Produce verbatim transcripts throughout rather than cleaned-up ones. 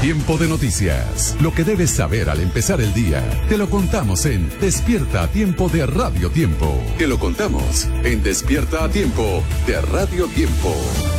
Tiempo de noticias. Lo que debes saber al empezar el día. Te lo contamos en Despierta a Tiempo de Radio Tiempo. Te lo contamos en Despierta a Tiempo de Radio Tiempo.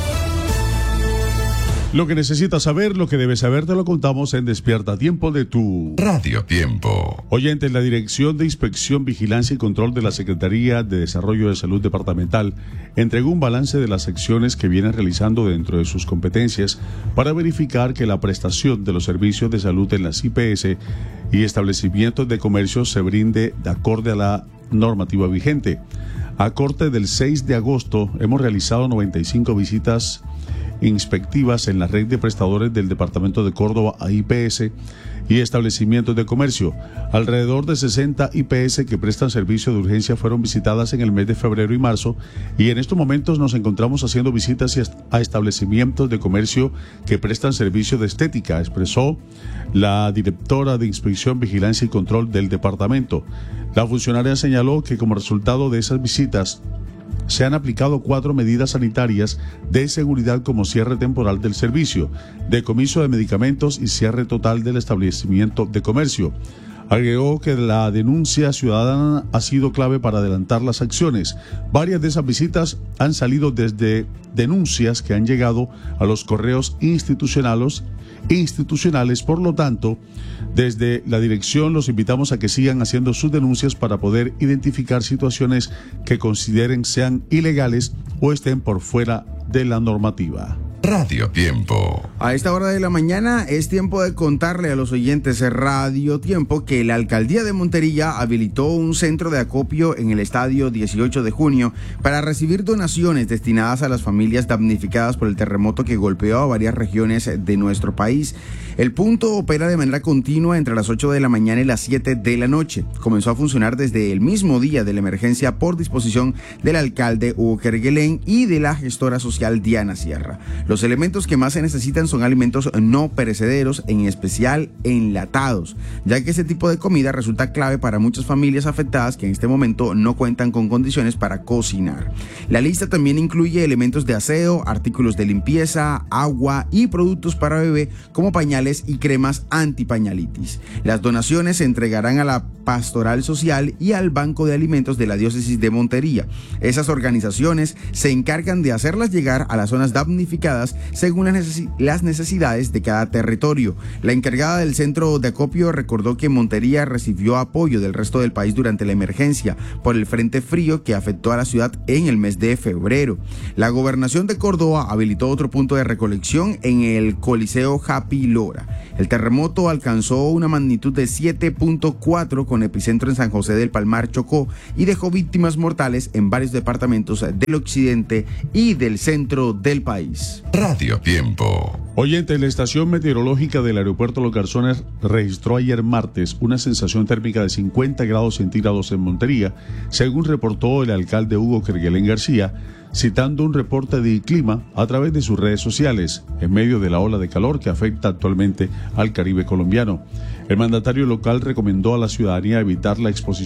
Lo que necesitas saber, lo que debes saber, te lo contamos en Despierta a Tiempo de tu Radio Tiempo. Oyente, la Dirección de Inspección, Vigilancia y Control de la Secretaría de Desarrollo de Salud Departamental entregó un balance de las acciones que vienen realizando dentro de sus competencias para verificar que la prestación de los servicios de salud en las I P S y establecimientos de comercio se brinde de acorde a la normativa vigente. A corte del seis de agosto hemos realizado noventa y cinco visitas inspectivas en la red de prestadores del Departamento de Córdoba a I P S y establecimientos de comercio. Alrededor de sesenta I P S que prestan servicio de urgencia fueron visitadas en el mes de febrero y marzo, y en estos momentos nos encontramos haciendo visitas a establecimientos de comercio que prestan servicio de estética, expresó la directora de Inspección, Vigilancia y Control del departamento. La funcionaria señaló que como resultado de esas visitas se han aplicado cuatro medidas sanitarias de seguridad, como cierre temporal del servicio, decomiso de medicamentos y cierre total del establecimiento de comercio. Agregó que la denuncia ciudadana ha sido clave para adelantar las acciones. Varias de esas visitas han salido desde denuncias que han llegado a los correos institucionales, institucionales. Por lo tanto, desde la dirección los invitamos a que sigan haciendo sus denuncias para poder identificar situaciones que consideren sean ilegales o estén por fuera de la normativa. Radio Tiempo. A esta hora de la mañana es tiempo de contarle a los oyentes de Radio Tiempo que la Alcaldía de Montería habilitó un centro de acopio en el estadio dieciocho de junio para recibir donaciones destinadas a las familias damnificadas por el terremoto que golpeó a varias regiones de nuestro país. El punto opera de manera continua entre las ocho de la mañana y las siete de la noche. Comenzó a funcionar desde el mismo día de la emergencia por disposición del alcalde Hugo Kerguelen y de la gestora social Diana Sierra. Los elementos que más se necesitan son alimentos no perecederos, en especial enlatados, ya que ese tipo de comida resulta clave para muchas familias afectadas que en este momento no cuentan con condiciones para cocinar. La lista también incluye elementos de aseo, artículos de limpieza, agua y productos para bebé como pañales y cremas antipañalitis. Las donaciones se entregarán a la Pastoral Social y al Banco de Alimentos de la Diócesis de Montería. Esas organizaciones se encargan de hacerlas llegar a las zonas damnificadas según las necesidades de cada territorio. La encargada del centro de acopio recordó que Montería recibió apoyo del resto del país durante la emergencia por el frente frío que afectó a la ciudad en el mes de febrero. La gobernación de Córdoba habilitó otro punto de recolección en el Coliseo Happy Lora. El terremoto alcanzó una magnitud de siete punto cuatro con epicentro en San José del Palmar, Chocó, y dejó víctimas mortales en varios departamentos del occidente y del centro del país. Radio Tiempo. Oyente, la estación meteorológica del aeropuerto Los Garzones registró ayer martes una sensación térmica de cincuenta grados centígrados en Montería, según reportó el alcalde Hugo Kerguelen García, citando un reporte de clima a través de sus redes sociales, en medio de la ola de calor que afecta actualmente al Caribe colombiano. El mandatario local recomendó a la ciudadanía evitar la exposición